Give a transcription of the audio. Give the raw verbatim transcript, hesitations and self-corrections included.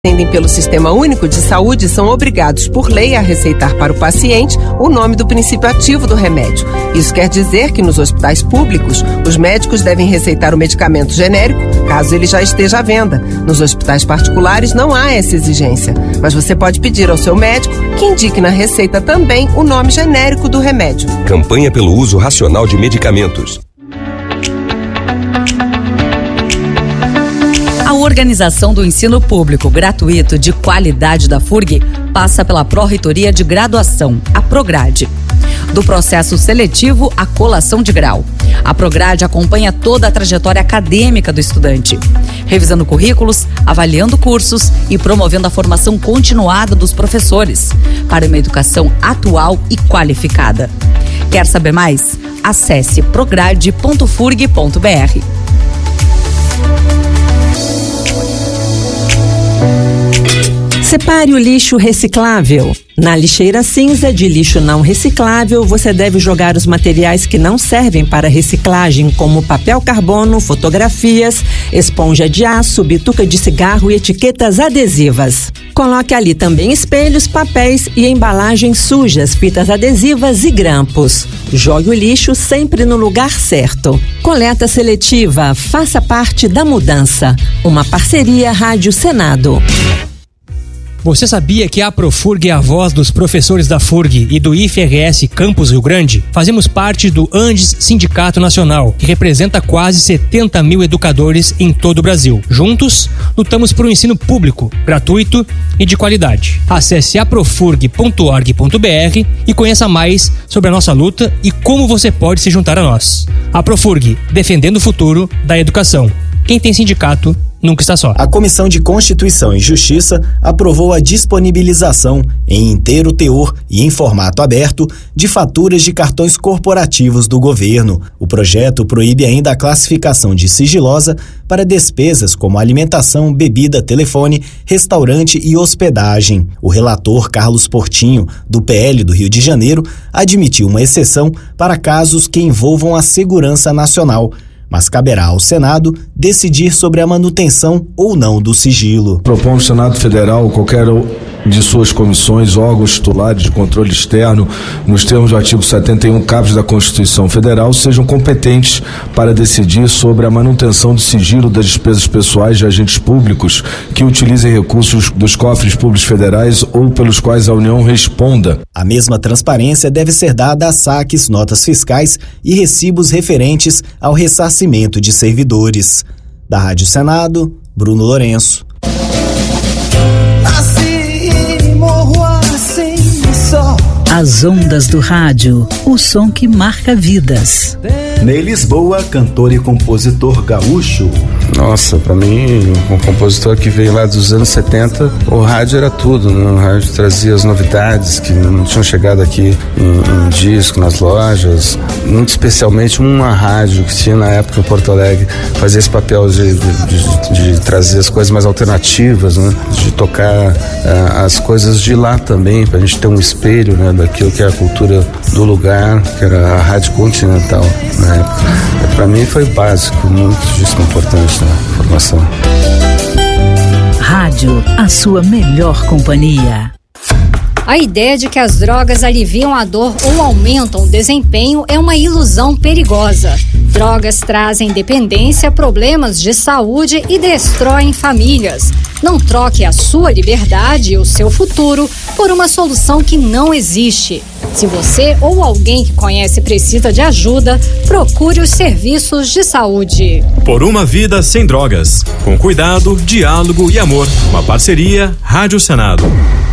atendem pelo Sistema Único de Saúde são obrigados por lei a receitar para o paciente o nome do princípio ativo do remédio. Isso quer dizer que nos hospitais públicos, os médicos devem receitar o medicamento genérico, caso ele já esteja à venda. Nos hospitais particulares não há essa exigência, mas você pode pedir ao seu médico que indique na receita também o nome genérico do remédio. Campanha pelo uso racional de medicamentos. A organização do ensino público gratuito de qualidade da F U R G passa pela Pró-Reitoria de Graduação, a Prograde. Do processo seletivo à colação de grau, a Prograde acompanha toda a trajetória acadêmica do estudante, revisando currículos, avaliando cursos e promovendo a formação continuada dos professores para uma educação atual e qualificada. Quer saber mais? Acesse prograde ponto furg ponto br. Separe o lixo reciclável. Na lixeira cinza de lixo não reciclável, você deve jogar os materiais que não servem para reciclagem, como papel carbono, fotografias, esponja de aço, bituca de cigarro e etiquetas adesivas. Coloque ali também espelhos, papéis e embalagens sujas, fitas adesivas e grampos. Jogue o lixo sempre no lugar certo. Coleta seletiva, faça parte da mudança. Uma parceria Rádio Senado. Você sabia que a Profurg é a voz dos professores da F U R G e do I F R S Campus Rio Grande? Fazemos parte do Andes Sindicato Nacional, que representa quase setenta mil educadores em todo o Brasil. Juntos, lutamos por um ensino público, gratuito e de qualidade. Acesse aprofurg ponto org ponto br e conheça mais sobre a nossa luta e como você pode se juntar a nós. A Profurg, defendendo o futuro da educação. Quem tem sindicato nunca está só. A Comissão de Constituição e Justiça aprovou a disponibilização, em inteiro teor e em formato aberto, de faturas de cartões corporativos do governo. O projeto proíbe ainda a classificação de sigilosa para despesas como alimentação, bebida, telefone, restaurante e hospedagem. O relator Carlos Portinho, do P L do Rio de Janeiro, admitiu uma exceção para casos que envolvam a segurança nacional, mas caberá ao Senado decidir sobre a manutenção ou não do sigilo. Propõe o Senado Federal, qualquer de suas comissões, órgãos titulares de controle externo, nos termos do artigo setenta e um caput da Constituição Federal, sejam competentes para decidir sobre a manutenção de sigilo das despesas pessoais de agentes públicos que utilizem recursos dos cofres públicos federais ou pelos quais a União responda. A mesma transparência deve ser dada a saques, notas fiscais e recibos referentes ao ressarcimento de servidores. Da Rádio Senado, Bruno Lourenço. As ondas do rádio, o som que marca vidas. Ney Lisboa, cantor e compositor gaúcho. Nossa, pra mim, um compositor que veio lá dos anos setenta, o rádio era tudo, né? O rádio trazia as novidades que não tinham chegado aqui em, em disco, nas lojas. Muito especialmente uma rádio que tinha na época em Porto Alegre, fazia esse papel de, de, de, de trazer as coisas mais alternativas, né? De tocar uh, as coisas de lá também, pra gente ter um espelho, né? Daquilo que é a cultura do lugar, que era a Rádio Continental, né? Para mim foi básico, muitíssimo importante na formação. Rádio, a sua melhor companhia. A ideia de que as drogas aliviam a dor ou aumentam o desempenho é uma ilusão perigosa. Drogas trazem dependência, problemas de saúde e destroem famílias. Não troque a sua liberdade e o seu futuro por uma solução que não existe. Se você ou alguém que conhece precisa de ajuda, procure os serviços de saúde. Por uma vida sem drogas. Com cuidado, diálogo e amor. Uma parceria Rádio Senado.